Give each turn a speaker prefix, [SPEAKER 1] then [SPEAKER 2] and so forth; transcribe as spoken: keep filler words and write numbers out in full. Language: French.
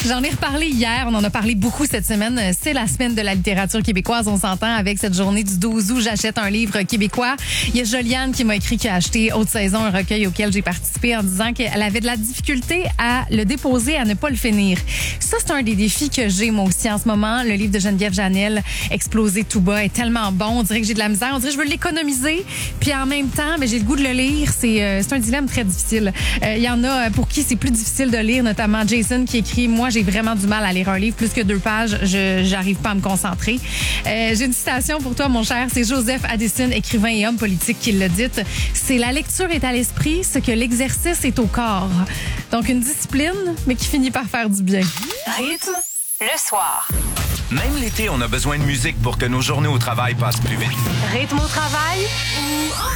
[SPEAKER 1] J'en ai reparlé hier, on en a parlé beaucoup cette semaine. C'est la semaine de la littérature québécoise, on s'entend avec cette journée du douze août. J'achète un livre québécois. Il y a Joliane qui m'a écrit qu'elle a acheté Haute Saison, un recueil auquel j'ai participé en disant qu'elle avait de la difficulté à le déposer, à ne pas le finir. Ça, c'est un des défis que j'ai moi aussi en ce moment. Le livre de Geneviève Janel, Exploser tout bas, est tellement bon. On dirait que j'ai de la misère. On dirait que je veux l'économiser. Puis en même temps, ben, j'ai le goût de le lire. C'est, euh, c'est un dilemme très difficile. Il euh, y en a pour qui c'est plus difficile de lire, notamment Jason qui écrit « Moi, j'ai vraiment du mal à lire un livre. Plus que deux pages, je j'arrive pas à me concentrer. Euh, » J'ai une citation pour toi, mon cher. C'est Joseph Addison, écrivain et homme politique, qui l'a dite. C'est « La lecture est à l'esprit, ce que l'exercice est au corps. » Donc, une discipline, mais qui finit par faire du bien.
[SPEAKER 2] Rythme le soir.
[SPEAKER 3] Même l'été, on a besoin de musique pour que nos journées au travail passent plus vite.
[SPEAKER 2] Rythme au travail ou